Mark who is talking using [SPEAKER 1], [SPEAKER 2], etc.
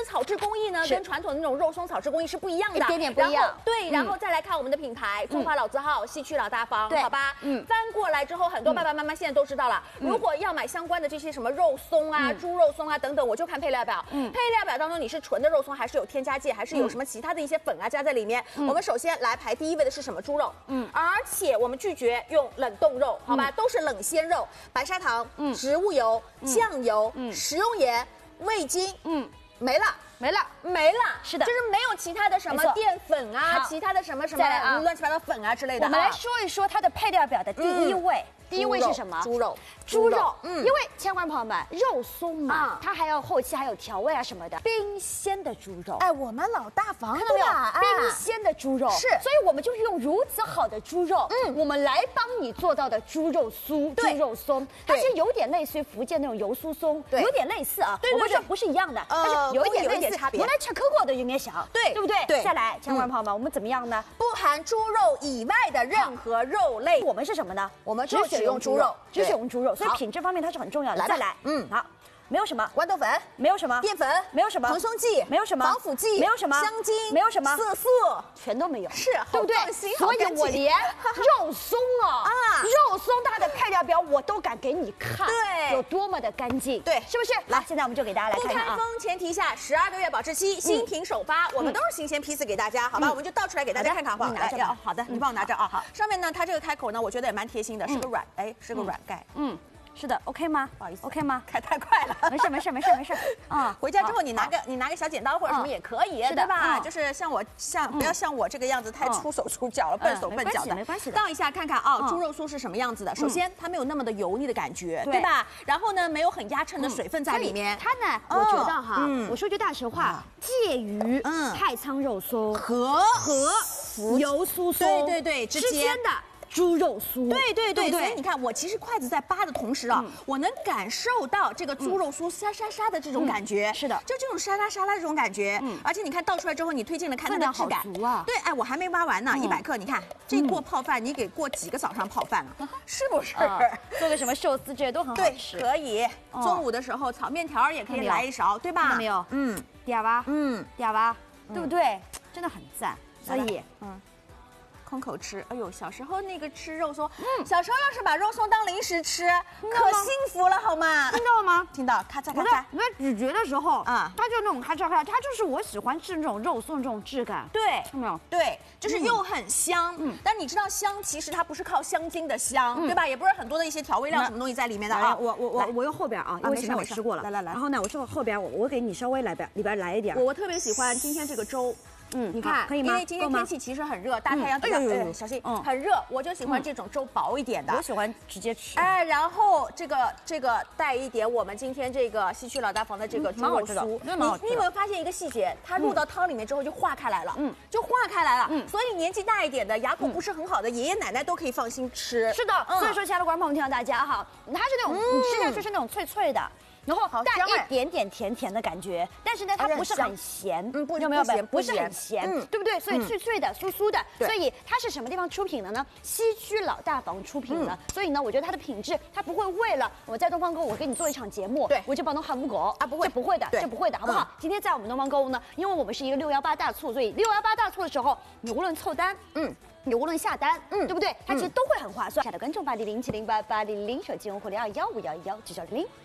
[SPEAKER 1] 草制工艺呢，跟传统的那种肉松草制工艺是不一样的，
[SPEAKER 2] 一点点不一样。
[SPEAKER 1] 对，然后再来看我们的品牌中华老字号西区老大方，好吧？翻过来之后，很多爸爸妈妈现在都知道了。如果要买相关的这些什么肉松啊、猪肉松啊等等，我就看配料表。配料表当中你是纯的肉松，还是有添加剂，还是有什么其他的一些粉啊加在里面？我们首先来排第一位的是什么？猪肉。而且我们拒绝用冷冻肉，好吧？都是冷鲜肉，白砂糖、植物油、酱油、食用盐、味精，没了。没了，
[SPEAKER 2] 是的，
[SPEAKER 1] 就是没有其他的什么淀粉啊，其他的什么乱七八糟粉啊之类的。
[SPEAKER 2] 我们来说一说它的配料表的第一位。第一位是什么？
[SPEAKER 1] 猪肉。
[SPEAKER 2] 因为千万朋友们，肉松嘛，它还要后期还有调味啊什么的，冰鲜的猪肉。
[SPEAKER 1] 哎，我们老大方，
[SPEAKER 2] 看到没有？冰鲜的猪肉
[SPEAKER 1] 是，
[SPEAKER 2] 所以我们就用如此好的猪肉，我们来帮你做到的猪肉酥、猪肉松，它其实有点类似于福建那种油酥松，有点类似啊。我们说不是一样的，但是有一点类似。
[SPEAKER 1] 差别。
[SPEAKER 2] 我来吃口过的有点像，对不对？
[SPEAKER 1] 对。
[SPEAKER 2] 再来，千万朋友们，我们怎么样呢？
[SPEAKER 1] 不含猪肉以外的任何肉类，
[SPEAKER 2] 我们是什么呢？
[SPEAKER 1] 我们只使用猪肉，
[SPEAKER 2] 只使用猪肉，所以品质方面它是很重要的。再来，好。没有什么
[SPEAKER 1] 豌豆粉，
[SPEAKER 2] 没有什么
[SPEAKER 1] 淀粉，
[SPEAKER 2] 没有什么
[SPEAKER 1] 蓬松剂，
[SPEAKER 2] 没有什么
[SPEAKER 1] 防腐剂，
[SPEAKER 2] 没有什么
[SPEAKER 1] 香精，
[SPEAKER 2] 没有什么
[SPEAKER 1] 色素，
[SPEAKER 2] 全都没有，
[SPEAKER 1] 是，
[SPEAKER 2] 对不对？所以我连肉松肉松它的配料表我都敢给你看，
[SPEAKER 1] 对，
[SPEAKER 2] 有多么的干净，
[SPEAKER 1] 对，
[SPEAKER 2] 是不是？来，现在我们就给大家来看看
[SPEAKER 1] 不开封前提下12个月保质期，新品首发，我们都是新鲜批次给大家，好吧？我们就倒出来给大家看看，好不好？
[SPEAKER 2] 你拿着，
[SPEAKER 1] 好的，你帮我拿着啊。好，上面呢，它这个开口呢，我觉得也蛮贴心的，是个软，是个软盖，
[SPEAKER 2] 是的 ，OK 吗？
[SPEAKER 1] 不好意思
[SPEAKER 2] ，OK 吗？
[SPEAKER 1] 开太快了，
[SPEAKER 2] 没事啊。
[SPEAKER 1] 回家之后你拿个小剪刀或者什么也可以，对吧？就是不要像我这个样子太出手出脚了，笨手笨脚的。
[SPEAKER 2] 没关系的。
[SPEAKER 1] 倒一下看看啊，猪肉酥是什么样子的？首先它没有那么的油腻的感觉，对吧？然后呢，没有很压秤的水分在里面。
[SPEAKER 2] 它呢，我觉得哈，我说句大实话，介于太仓肉松和油酥松
[SPEAKER 1] 对
[SPEAKER 2] 之间的。猪肉酥，
[SPEAKER 1] 对，所以你看，我其实筷子在扒的同时啊，我能感受到这个猪肉酥沙的这种感觉，
[SPEAKER 2] 是的，
[SPEAKER 1] 就这种沙拉这种感觉，而且你看倒出来之后，你推进了看它的质感，对，哎，我还没挖完呢，100克，你看这锅泡饭，你给过几个早上泡饭了，是不是？
[SPEAKER 2] 做个什么寿司这些都很好吃，
[SPEAKER 1] 可以。中午的时候炒面条也可以来一勺，对吧？
[SPEAKER 2] 看到没有？第二吧，对不对？真的很赞，所以
[SPEAKER 1] 空口吃，哎呦，小时候那个吃肉松，小时候要是把肉松当零食吃，可幸福了，好吗？
[SPEAKER 2] 听到了吗？
[SPEAKER 1] 听到，咔嚓咔嚓。
[SPEAKER 2] 我在咀嚼的时候，它就那种咔嚓咔嚓，它就是我喜欢吃那种肉松这种质感。
[SPEAKER 1] 对，
[SPEAKER 2] 看到没有？
[SPEAKER 1] 对，就是又很香，但你知道香其实它不是靠香精的香，对吧？也不是很多的一些调味料什么东西在里面的啊。
[SPEAKER 2] 我用后边啊，因为前面我吃过了。
[SPEAKER 1] 来。
[SPEAKER 2] 然后呢，我说后边我给你稍微里边来一点。
[SPEAKER 1] 我特别喜欢今天这个粥。你看，
[SPEAKER 2] 可以吗？
[SPEAKER 1] 因为今天天气其实很热，大太阳，小心，很热，我就喜欢这种粥薄一点的。
[SPEAKER 2] 我喜欢直接吃。
[SPEAKER 1] 哎，然后这个带一点我们今天这个西区老大房的这个猪肉酥，你有没有发现一个细节？它入到汤里面之后就化开来了，就化开来了。所以年纪大一点的、牙口不是很好的爷爷奶奶都可以放心吃。
[SPEAKER 2] 是的，所以说，亲爱的观众朋友们，听到大家哈，它是那种你吃下去是那种脆脆的。然后带一点点甜的感觉，但是呢，它不是很咸，有没有？不是很咸，对不对？所以脆脆的、酥酥的，所以它是什么地方出品的呢？西区老大房出品的，所以呢，我觉得它的品质，它不会为了我在东方购物，我给你做一场节目，我就帮侬喊不狗啊，不会，这不会的，这不会的，好不好？今天在我们东方购物呢，因为我们是一个618大促，所以618大促的时候，你无论凑单，你无论下单，对不对？它其实都会很划算。下的观众80070880，手机用户0215111990。